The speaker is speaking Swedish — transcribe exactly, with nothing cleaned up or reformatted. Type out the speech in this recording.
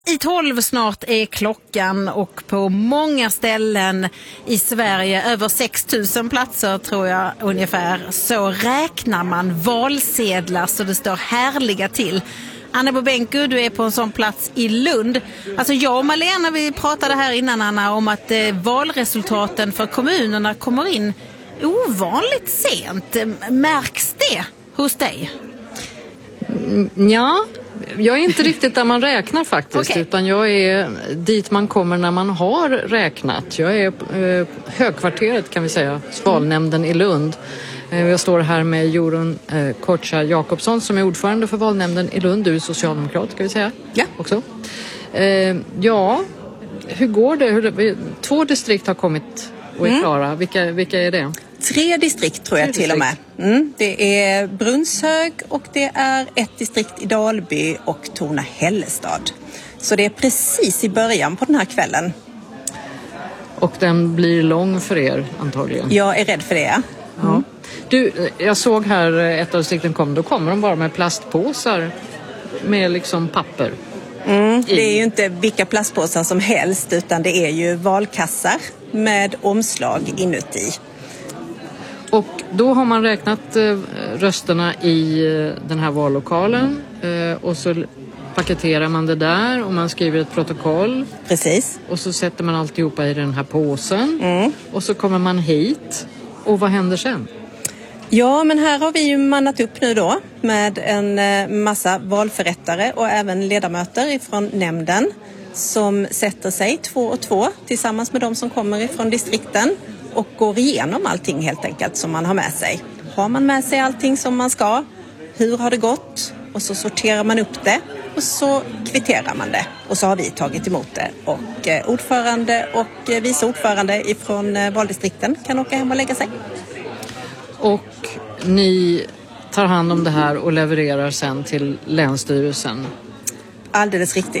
I tolv snart är klockan och på många ställen i Sverige, över sex tusen platser tror jag ungefär, så räknar man valsedlar så det står härliga till. Anna Bobenko, du är på en sån plats i Lund. Alltså jag och Malena, vi pratade här innan Anna om att eh, valresultaten för kommunerna kommer in ovanligt sent. Märks det hos dig? Ja, jag är inte riktigt där man räknar faktiskt, okay. Utan jag är dit man kommer när man har räknat. Jag är eh, högkvarteret kan vi säga, valnämnden i Lund. Eh, jag står här med Jorun eh, Kortsa Jakobsson som är ordförande för valnämnden i Lund. Du är socialdemokrat kan vi säga. Ja. Också. Eh, ja, hur går det? Hur, två distrikt har kommit och är mm. klara. Vilka, vilka är det? Tre distrikt tror jag Tre till distrikt. och med. Mm, det är Brunshög och det är ett distrikt i Dalby och Torna-Hällestad. Så det är precis i början på den här kvällen. Och den blir lång för er antagligen? Jag är rädd för det. Mm. Ja. Du, jag såg här ett av distrikten kom, då kommer de bara med plastpåsar med liksom papper. Mm, det är ju inte vilka plastpåsar som helst utan det är ju valkassar med omslag inuti. Och då har man räknat eh, rösterna i eh, den här vallokalen eh, och så paketerar man det där och man skriver ett protokoll. Precis. Och så sätter man alltihopa i den här påsen mm. och så kommer man hit. Och vad händer sen? Ja, men här har vi ju mannat upp nu då med en eh, massa valförrättare och även ledamöter ifrån nämnden som sätter sig två och två tillsammans med de som kommer ifrån distrikten. Och går igenom allting helt enkelt som man har med sig. Har man med sig allting som man ska? Hur har det gått? Och så sorterar man upp det och så kvitterar man det. Och så har vi tagit emot det. Och eh, ordförande och eh, vice ordförande ifrån eh, valdistrikten kan åka hem och lägga sig. Och ni tar hand om det här och levererar sen till Länsstyrelsen? Alldeles riktigt.